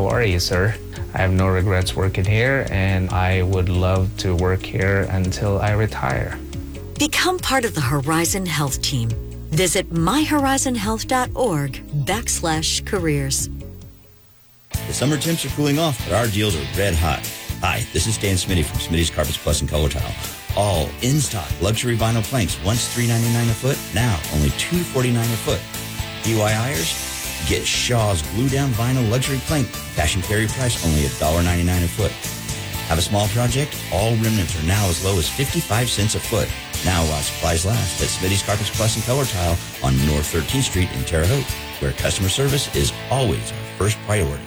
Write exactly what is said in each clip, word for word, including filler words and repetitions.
How are you, sir? I have no regrets working here, and I would love to work here until I retire. Become part of the Horizon Health team. Visit my horizon health dot org backslash careers. The summer temps are cooling off, but our deals are red hot. Hi, this is Dan Smitty from Smitty's Carpets Plus and Color Tile. All in-stock luxury vinyl planks, once three ninety-nine a foot, now only two forty-nine a foot. D I Yers, get Shaw's glue-down vinyl luxury plank, cash and carry price only one ninety-nine a foot. Have a small project? All remnants are now as low as fifty-five cents a foot. Now while supplies last at Smitty's Carpets Plus and Color Tile on North thirteenth Street in Terre Haute, where customer service is always our first priority.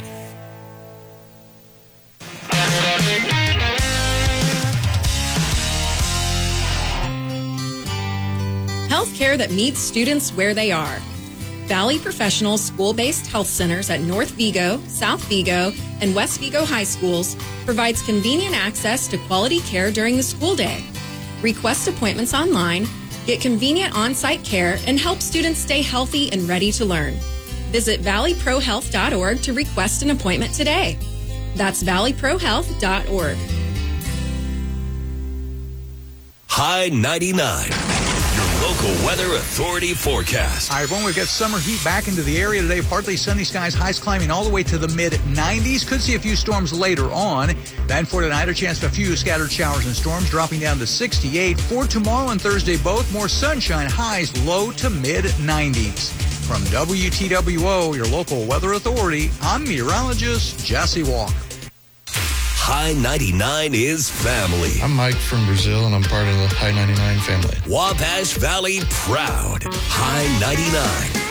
Healthcare that meets students where they are. Valley Professional school-based health centers at North Vigo, South Vigo, and West Vigo high schools provides convenient access to quality care during the school day. Request appointments online, get convenient on-site care, and help students stay healthy and ready to learn. Visit valley pro health dot org to request an appointment today. That's valley pro health dot org. High ninety-nine. Local Weather Authority forecast. All right, everyone, we've got summer heat back into the area today. Partly sunny skies, highs climbing all the way to the mid nineties. Could see a few storms later on. Then for tonight, a chance for a few scattered showers and storms, dropping down to sixty-eight. For tomorrow and Thursday, both more sunshine, highs low to mid nineties. From W T W O, your local weather authority, I'm meteorologist Jesse Walker. High ninety-nine is family. I'm Mike from Brazil, and I'm part of the High ninety-nine family. Wabash Valley proud. High ninety-nine.